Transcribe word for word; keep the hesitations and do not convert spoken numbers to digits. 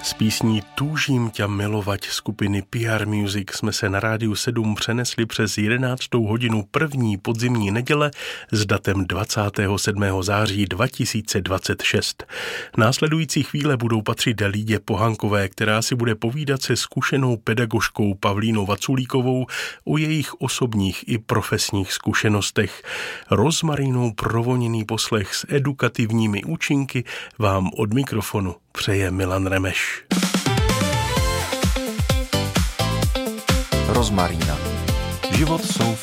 S písní Túžím ťa milovat skupiny P R Music jsme se na Rádiu sedm přenesli přes jedenáctou hodinu první podzimní neděle s datem dvacátého sedmého září dva tisíce dvacet šest. Následující chvíle budou patřit Lídě Pohankové, která si bude povídat se zkušenou pedagožkou Pavlínou Vaculíkovou o jejich osobních i profesních zkušenostech. Rozmarínou provoněný poslech s edukativními účinky vám od mikrofonu přeje Milan Remeš. Rozmarína. Život jsou